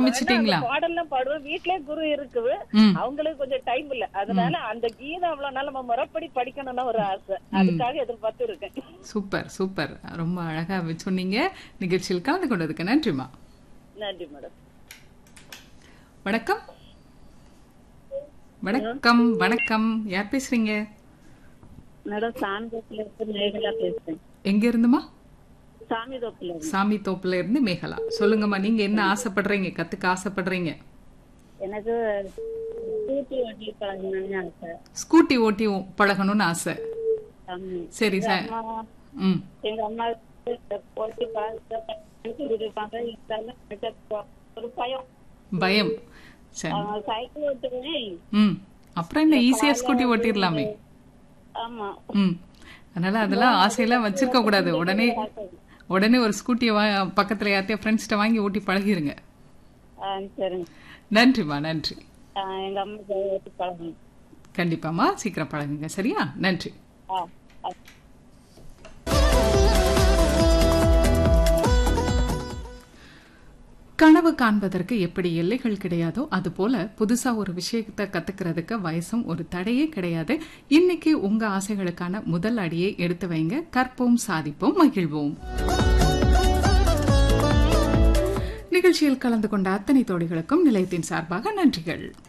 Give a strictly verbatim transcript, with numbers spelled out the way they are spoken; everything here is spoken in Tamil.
ஆரம்பிச்சிட்டீங்களா? பாடல்லாம் பாடுவேன். வீட்லயே குரு இருக்குது. அவங்களுக்கு கொஞ்சம் டைம் இல்ல. அதனால அந்த கீதம் அவ்வளவு நாள் நம்ம முறைப்படி படிக்கணும்னு ஒரு ஆசை. அதுக்காக எதிர்பார்த்து இருக்கேன். Super super. ரொம்ப அழகா சொன்னீங்க. நிகழ்ச்சியில் கலந்து கொண்டதுக்கு நன்றிமா. நன்றி மேடம். வணக்கம். வணக்கம் வணக்கம். யார் பேசுறீங்க? மேடம் சாமிதோப்புல இருந்து மேகலா பேசுறேன். எங்க இருந்துமா? சாமிதோப்புல. சாமி தோப்புல இருந்து மேகலா. சொல்லுங்கம்மா, நீங்க என்ன ஆசைப்படுறீங்க, கத்துக்க ஆசைப்படுறீங்க? எனக்கு ஸ்கூட்டி ஓட்டி பழகணும்னு ஆசை. ஸ்கூட்டி ஓட்டி பழகணும்னு ஆசை. சரி சார். ம். எங்க அம்மா ஓட்டி பழகிருப்பாங்க. ஒரு பயம் பயம். சரி. சைக்கிள் ஓட்டுவேன். ம். அப்புறம் என்ன, ஈஸியா ஸ்கூட்டி ஓட்டிடலாமே. ஆமா. ம். அதனால அதெல்லாம் ஆசையெல்லாம் வச்சிருக்க கூடாது. உடனே உடனே ஒரு ஸ்கூட்டியை பக்கத்துல யார்ட்டையா ஃப்ரெண்ட்ஸ்கிட்ட வாங்கி ஓட்டி பழகிருங்க. நன்றிமா. நன்றி. எங்க அம்மா ஓட்டி பழகணும். கண்டிப்பாமா, சீக்கிரம் பழகுங்க. சரியா? நன்றி. கனவு காண்பதற்கு எப்படி எல்லைகள் கிடையாதோ அது போல புதுசா ஒரு விஷயத்தை கத்துக்கிறதுக்கு வயசும் ஒரு தடையே கிடையாது. இன்னைக்கு உங்க ஆசைகளுக்கான முதல் அடியை எடுத்து வைங்க. கற்போம், சாதிப்போம், மகிழ்வோம். நிகழ்ச்சியில் கலந்து கொண்ட அத்தனை தோழிகளுக்கும் நிலையத்தின் சார்பாக நன்றிகள்.